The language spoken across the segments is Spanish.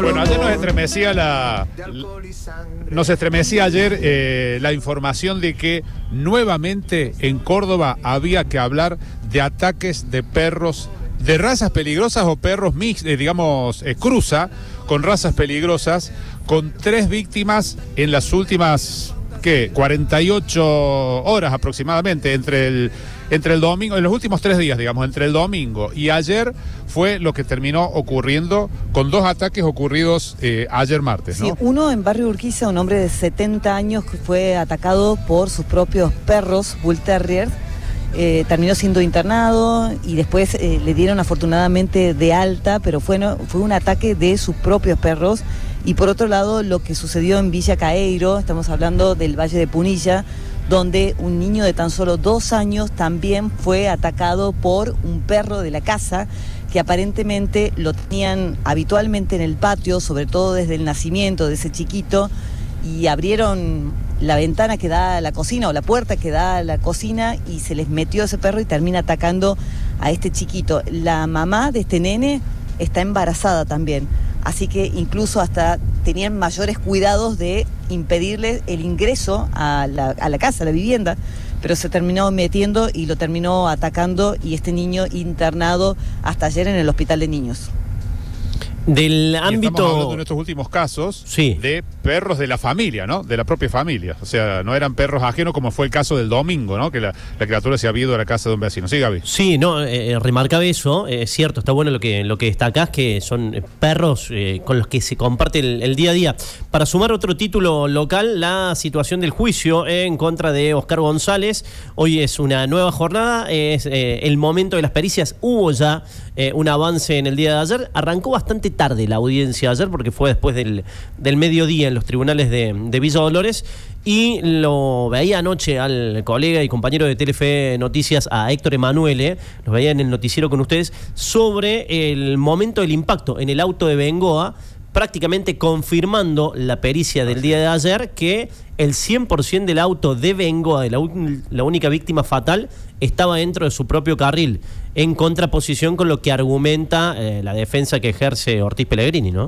Bueno, ayer nos estremecía ayer la información de que nuevamente en Córdoba había que hablar de ataques de perros de razas peligrosas o perros cruza con razas peligrosas, con 3 víctimas en las últimas 48 horas aproximadamente, entre el domingo, en los últimos 3 días, entre el domingo y ayer, fue lo que terminó ocurriendo con 2 ataques ocurridos ayer martes, ¿no? Sí, uno en Barrio Urquiza, un hombre de 70 años que fue atacado por sus propios perros, Bull Terrier, terminó siendo internado y después le dieron afortunadamente de alta, pero fue un ataque de sus propios perros. Y por otro lado, lo que sucedió en Villa Caeiro, estamos hablando del Valle de Punilla, donde un niño de tan solo 2 años también fue atacado por un perro de la casa, que aparentemente lo tenían habitualmente en el patio, sobre todo desde el nacimiento de ese chiquito, y abrieron la ventana que da a la cocina o la puerta que da a la cocina y se les metió ese perro y termina atacando a este chiquito. La mamá de este nene está embarazada también. Así que incluso hasta tenían mayores cuidados de impedirle el ingreso a la casa, a la vivienda, pero se terminó metiendo y lo terminó atacando, y este niño internado hasta ayer en el hospital de niños. Del ámbito... Estamos hablando en estos últimos casos, sí, de perros de la familia, ¿no? De la propia familia. O sea, no eran perros ajenos como fue el caso del domingo, ¿no? Que la criatura se había ido a la casa de un vecino. Sí, Gaby. Sí, no, remarcaba eso. Es cierto, está bueno lo que destacás, que son perros con los que se comparte el día a día. Para sumar otro título local, la situación del juicio en contra de Oscar González. Hoy es una nueva jornada, es el momento de las pericias. Hubo ya un avance en el día de ayer. Arrancó bastante tarde la audiencia ayer porque fue después del mediodía en los tribunales de Villa Dolores, y lo veía anoche al colega y compañero de Telefe Noticias, a Héctor Emanuele, los veía en el noticiero con ustedes, sobre el momento del impacto en el auto de Bengoa, prácticamente confirmando la pericia del día de ayer que el 100% del auto de Bengoa, de la única víctima fatal, estaba dentro de su propio carril, en contraposición con lo que argumenta la defensa que ejerce Ortiz Pellegrini, ¿no?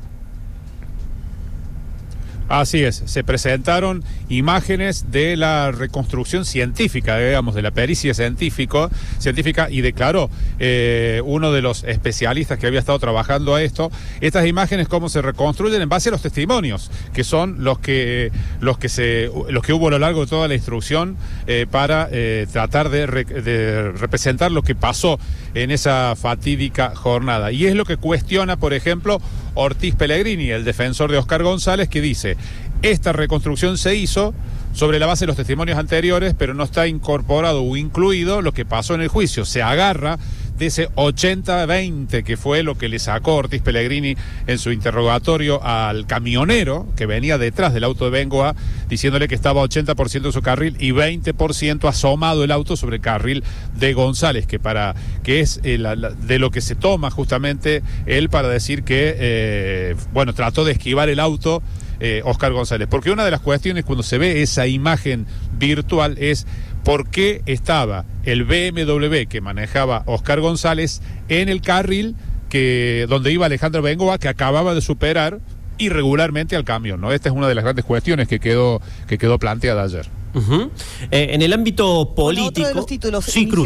Así es, se presentaron imágenes de la reconstrucción científica, de la pericia científica, y declaró uno de los especialistas que había estado trabajando a estas imágenes, cómo se reconstruyen en base a los testimonios, que son los que hubo a lo largo de toda la instrucción, para tratar de representar lo que pasó en esa fatídica jornada. Y es lo que cuestiona, por ejemplo, Ortiz Pellegrini, el defensor de Oscar González, que dice: esta reconstrucción se hizo sobre la base de los testimonios anteriores, pero no está incorporado o incluido lo que pasó en el juicio. Se agarra de ese 80-20 que fue lo que le sacó Ortiz Pellegrini en su interrogatorio al camionero que venía detrás del auto de Bengoa, diciéndole que estaba 80% en su carril y 20% asomado el auto sobre el carril de González, que es de lo que se toma justamente él para decir que trató de esquivar el auto Oscar González. Porque una de las cuestiones cuando se ve esa imagen virtual es por qué estaba el BMW que manejaba Oscar González en el carril donde iba Alejandro Bengoa, que acababa de superar irregularmente al camión, ¿no? Esta es una de las grandes cuestiones que quedó planteada ayer. Uh-huh. En el ámbito político... Otro de los títulos. Sí, Cruz.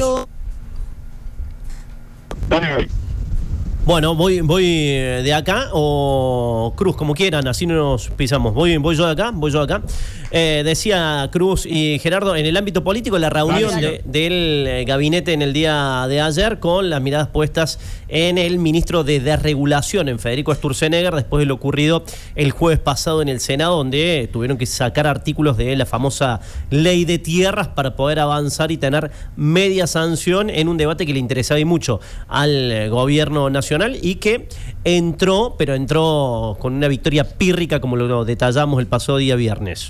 Bueno, voy de acá o Cruz, como quieran, así no nos pisamos. Voy yo de acá. Decía Cruz y Gerardo, en el ámbito político, la reunión del gabinete en el día de ayer, con las miradas puestas en el ministro de Desregulación, en Federico Sturzenegger, después de lo ocurrido el jueves pasado en el Senado, donde tuvieron que sacar artículos de la famosa ley de tierras para poder avanzar y tener media sanción en un debate que le interesaba y mucho al gobierno nacional, y que entró con una victoria pírrica, como lo detallamos el pasado día viernes.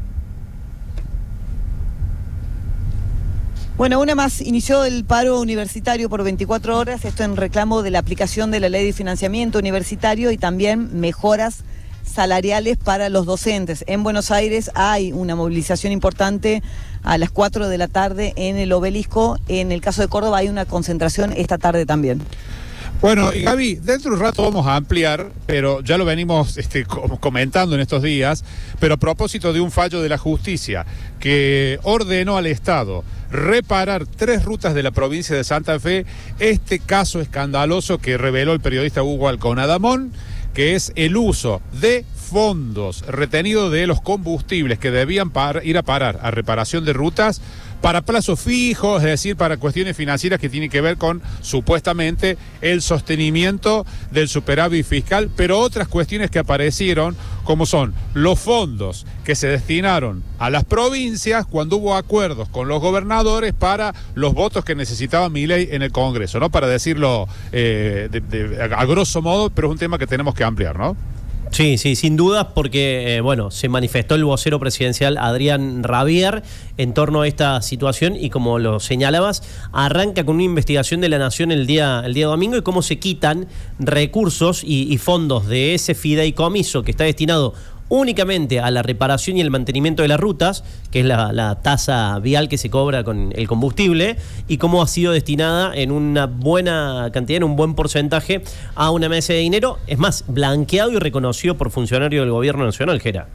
Bueno, una más. Inició el paro universitario por 24 horas, esto en reclamo de la aplicación de la ley de financiamiento universitario y también mejoras salariales para los docentes. En Buenos Aires hay una movilización importante a las 4 de la tarde en el Obelisco. En el caso de Córdoba hay una concentración esta tarde también. Bueno, y Gaby, dentro de un rato vamos a ampliar, pero ya lo venimos comentando en estos días, pero a propósito de un fallo de la justicia que ordenó al Estado reparar 3 rutas de la provincia de Santa Fe, este caso escandaloso que reveló el periodista Hugo Alconadamón, que es el uso de fondos retenidos de los combustibles que debían ir a parar a reparación de rutas para plazos fijos, es decir, para cuestiones financieras que tienen que ver con, supuestamente, el sostenimiento del superávit fiscal, pero otras cuestiones que aparecieron, como son los fondos que se destinaron a las provincias cuando hubo acuerdos con los gobernadores para los votos que necesitaba Milei en el Congreso, ¿no? Para decirlo a grosso modo, pero es un tema que tenemos que ampliar, ¿no? Sí, sin dudas, porque se manifestó el vocero presidencial Adrián Rabier en torno a esta situación y, como lo señalabas, arranca con una investigación de la Nación el día domingo y cómo se quitan recursos y fondos de ese fideicomiso que está destinado únicamente a la reparación y el mantenimiento de las rutas, que es la tasa vial que se cobra con el combustible, y cómo ha sido destinada en una buena cantidad, en un buen porcentaje, a una mesa de dinero, es más, blanqueado y reconocido por funcionarios del gobierno nacional, Gera.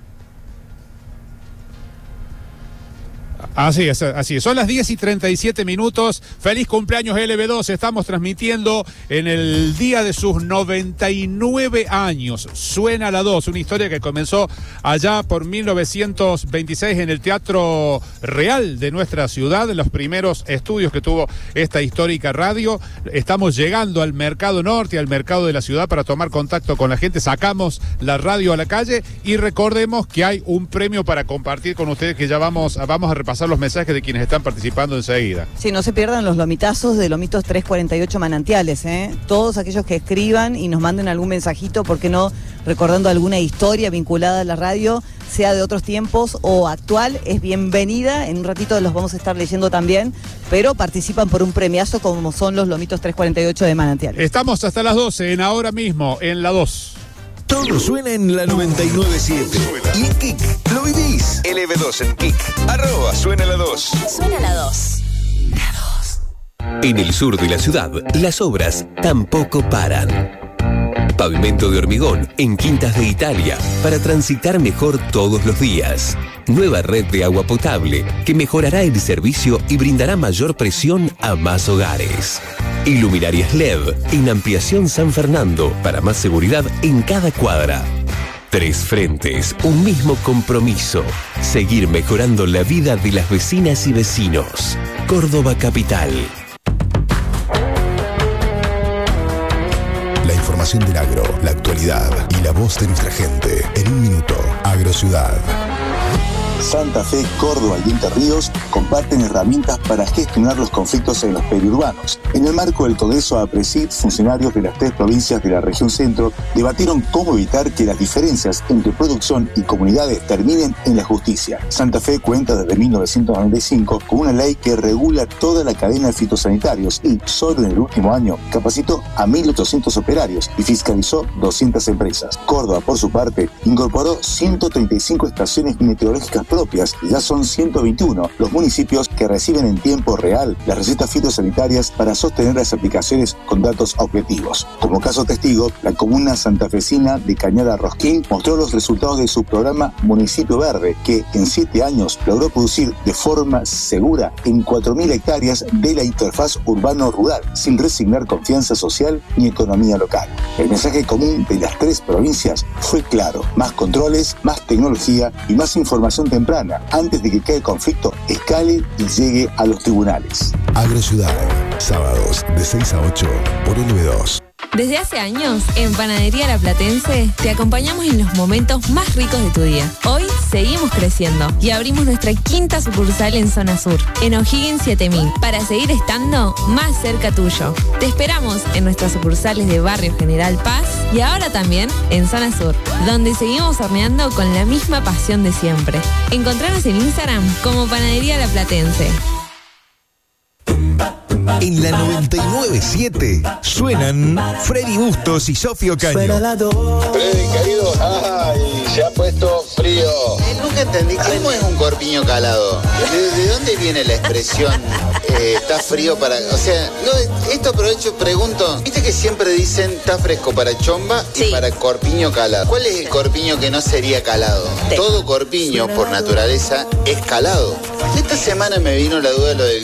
Así es. Son las 10:37. Feliz cumpleaños LB2. Estamos transmitiendo en el día de sus 99 años. Suena la 2, una historia que comenzó allá por 1926 en el Teatro Real de nuestra ciudad, en los primeros estudios que tuvo esta histórica radio. Estamos llegando al Mercado Norte, al mercado de la ciudad, para tomar contacto con la gente. Sacamos la radio a la calle y recordemos que hay un premio para compartir con ustedes, que ya vamos a repasar los mensajes de quienes están participando enseguida. Sí, no se pierdan los lomitazos de Lomitos 348 Manantiales, ¿eh? Todos aquellos que escriban y nos manden algún mensajito, ¿por qué no? Recordando alguna historia vinculada a la radio, sea de otros tiempos o actual, es bienvenida. En un ratito los vamos a estar leyendo también, pero participan por un premiazo como son los Lomitos 348 de Manantiales. Estamos hasta las 12, en Ahora Mismo, en la 2. Todo suena en la 99.7. Y en Kik, ¿lo vivís? LB2 en Kik. @suena la 2. Suena la 2. En el sur de la ciudad, las obras tampoco paran. Pavimento de hormigón en Quintas de Italia para transitar mejor todos los días. Nueva red de agua potable que mejorará el servicio y brindará mayor presión a más hogares. Iluminarias LED en Ampliación San Fernando para más seguridad en cada cuadra. 3 frentes, un mismo compromiso. Seguir mejorando la vida de las vecinas y vecinos. Córdoba Capital. La información del agro, la actualidad y la voz de nuestra gente. En un minuto, Agrociudad. Santa Fe, Córdoba y Entre Ríos comparten herramientas para gestionar los conflictos en los periurbanos. En el marco del Congreso APRESID, funcionarios de las 3 provincias de la región centro debatieron cómo evitar que las diferencias entre producción y comunidades terminen en la justicia. Santa Fe cuenta desde 1995 con una ley que regula toda la cadena de fitosanitarios y, solo en el último año, capacitó a 1.800 operarios y fiscalizó 200 empresas. Córdoba, por su parte, incorporó 135 estaciones meteorológicas propias y ya son 121 los municipios que reciben en tiempo real las recetas fitosanitarias para sostener las aplicaciones con datos objetivos. Como caso testigo, la comuna santafesina de Cañada Rosquín mostró los resultados de su programa Municipio Verde, que en 7 años logró producir de forma segura en 4.000 hectáreas de la interfaz urbano-rural, sin resignar confianza social ni economía local. El mensaje común de las 3 provincias fue claro: más controles, más tecnología y más información temprana, antes de que cada conflicto escale y llegue a los tribunales. Agrociudad, sábados de 6 a 8 por LB2. Desde hace años, en Panadería La Platense, te acompañamos en los momentos más ricos de tu día. Hoy seguimos creciendo y abrimos nuestra 5ª sucursal en Zona Sur, en O'Higgins 7000, para seguir estando más cerca tuyo. Te esperamos en nuestras sucursales de Barrio General Paz y ahora también en Zona Sur, donde seguimos horneando con la misma pasión de siempre. Encontranos en Instagram como Panadería La Platense. En la 99.7 suenan Freddy Bustos y Sofía Ocaño. Freddy, querido, se ha puesto frío. Nunca entendí cómo es un corpiño calado. ¿De dónde viene la expresión está frío para...? O sea, no, esto aprovecho, pregunto. Viste que siempre dicen está fresco para chomba y para corpiño calado. ¿Cuál es el corpiño que no sería calado? Todo corpiño, por naturaleza, es calado. Esta semana me vino la duda de lo del